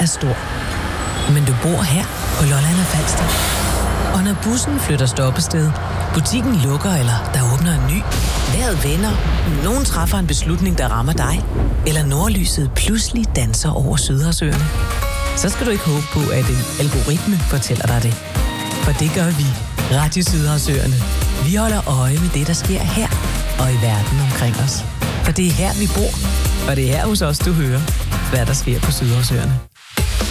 er stor. Men du bor her på Lolland og Falster. Og når bussen flytter stoppested, butikken lukker eller der åbner en ny, vejret vender, nogen træffer en beslutning, der rammer dig, eller nordlyset pludselig danser over Sydhavsøerne, så skal du ikke håbe på, at en algoritme fortæller dig det. For det gør vi, Radio Sydhavsøerne. Vi holder øje med det, der sker her og i verden omkring os. For det er her, vi bor, og det er her hos os, du hører, hvad der sker på Sydhavsøerne.